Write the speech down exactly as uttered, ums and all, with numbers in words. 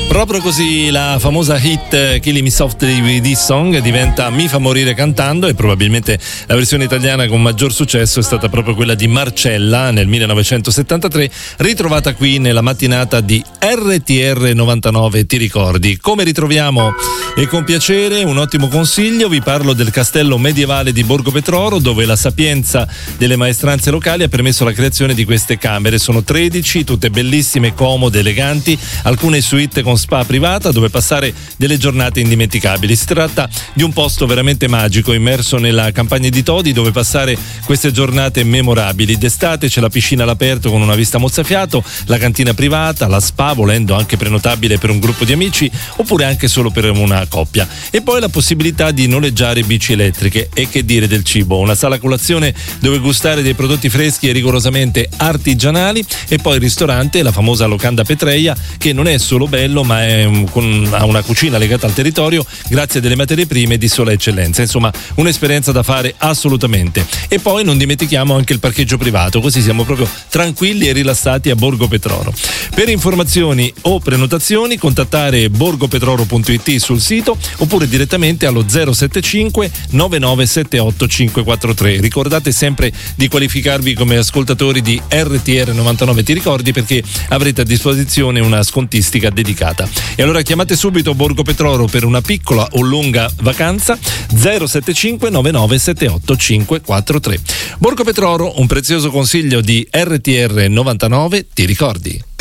Proprio così la famosa hit Killing Me Softly with This Song diventa Mi fa morire cantando, e probabilmente la versione italiana con maggior successo è stata proprio quella di Marcella nel millenovecentosettantatré, ritrovata qui nella mattinata di R T R novantanove. Ti ricordi? Come ritroviamo? E con piacere, un ottimo consiglio, vi parlo del castello medievale di Borgo Petroro, dove la sapienza delle maestranze locali ha permesso la creazione di queste camere. Sono tredici, tutte bellissime, comode, eleganti, alcune suite con spa privata dove passare delle giornate indimenticabili. Si tratta di un posto veramente magico, immerso nella campagna di Todi, dove passare queste giornate memorabili. D'estate c'è la piscina all'aperto con una vista mozzafiato, la cantina privata, la spa, volendo anche prenotabile per un gruppo di amici oppure anche solo per una coppia, e poi la possibilità di noleggiare bici elettriche. E che dire del cibo? Una sala colazione dove gustare dei prodotti freschi e rigorosamente artigianali, e poi il ristorante, la famosa locanda Petreia, che non è solo bello ma è con, ha una cucina legata al territorio grazie a delle materie prime di sola eccellenza. Insomma, un'esperienza da fare assolutamente. E poi non dimentichiamo anche il parcheggio privato, così siamo proprio tranquilli e rilassati a Borgo Petroro. Per informazioni o prenotazioni contattare borgopetroro punto it sul sito oppure direttamente allo zero sette cinque nove nove sette otto cinque quattro tre. Ricordate sempre di qualificarvi come ascoltatori di R T R novantanove, ti ricordi, perché avrete a disposizione una scontistica dedicata. E allora chiamate subito Borgo Petroro per una piccola o lunga vacanza, zero sette cinque nove nove sette otto cinque quattro tre. Borgo Petroro, un prezioso consiglio di R T R novantanove, ti ricordi?